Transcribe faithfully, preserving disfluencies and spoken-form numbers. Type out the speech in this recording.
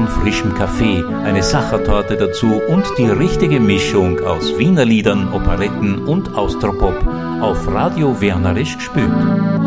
von frischem Kaffee, eine Sachertorte dazu und die richtige Mischung aus Wiener Liedern, Operetten und Austropop auf Radio Wernerisch gespielt.